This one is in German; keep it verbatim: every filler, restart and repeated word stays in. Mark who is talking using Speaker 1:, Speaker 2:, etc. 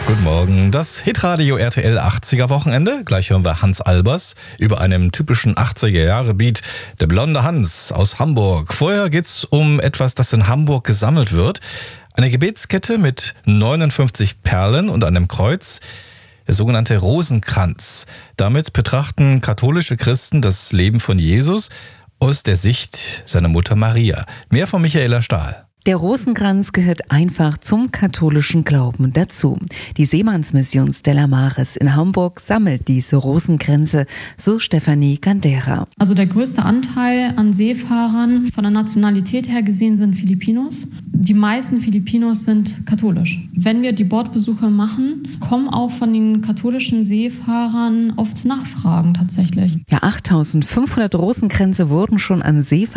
Speaker 1: Guten Morgen, das Hitradio R T L achtziger Wochenende. Gleich hören wir Hans Albers über einem typischen achtziger-Jahre-Beat. Der blonde Hans aus Hamburg. Vorher geht's um etwas, das in Hamburg gesammelt wird. Eine Gebetskette mit neunundfünfzig Perlen und einem Kreuz. Der sogenannte Rosenkranz. Damit betrachten katholische Christen das Leben von Jesus aus der Sicht seiner Mutter Maria. Mehr von Michaela Stahl.
Speaker 2: Der Rosenkranz gehört einfach zum katholischen Glauben dazu. Die Seemannsmission Stella Maris in Hamburg sammelt diese Rosenkränze, so Stefanie Gandera.
Speaker 3: Also der größte Anteil an Seefahrern von der Nationalität her gesehen sind Filipinos. Die meisten Filipinos sind katholisch. Wenn wir die Bordbesuche machen, kommen auch von den katholischen Seefahrern oft Nachfragen tatsächlich.
Speaker 2: Ja, achttausendfünfhundert Rosenkränze wurden schon an Seefahrer